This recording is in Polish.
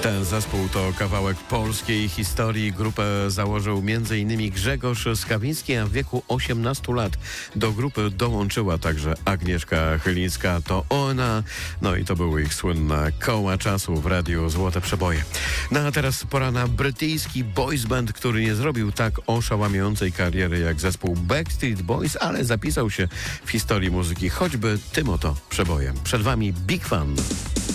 Ten zespół to kawałek polskiej historii. Grupę założył m.in. Grzegorz Skawiński, a w wieku 18 lat do grupy dołączyła także Agnieszka Chylińska. To ona, no i to były ich słynne koła czasu w radiu Złote Przeboje. No a teraz pora na brytyjski boys band, który nie zrobił tak oszałamiającej kariery jak zespół Backstreet Boys, ale zapisał się w historii muzyki choćby tym oto przebojem. Przed wami Big Fan.